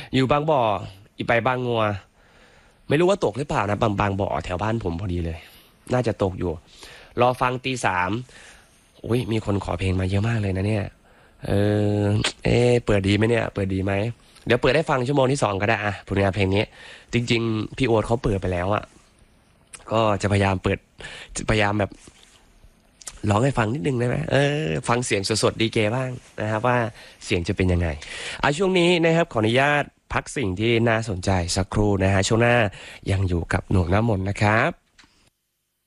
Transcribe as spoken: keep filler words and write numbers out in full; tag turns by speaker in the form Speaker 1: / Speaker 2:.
Speaker 1: อยู่บางบ่ออีไปบางงัวไม่รู้ว่าตกหรือเปล่านะบางบางบ่อแถวบ้านผมพอดีเลยน่าจะตกอยู่รอฟังตีสามอุ้ยมีคนขอเพลงมาเยอะมากเลยนะเนี่ยเออเอเปิดดีไหมเนี่ยเปิดดีไหมเดี๋ยวเปิดให้ฟังชั่วโมงที่สองก็ได้อะผลงานเพลงนี้จริงๆพี่โอ๊ตเขาเปิดไปแล้วอะก็จะพยายามเปิดพยายามแบบร้องให้ฟังนิดนึงได้ไหมเออฟังเสียงสดๆดีเจบ้างนะครับว่าเสียงจะเป็นยังไงอ่ะช่วงนี้นะครับขออนุญาตพักสิ่งที่น่าสนใจสักครู่นะฮะช่วงหน้ายังอยู่กับหน่วงน้ำมนต์นะครับ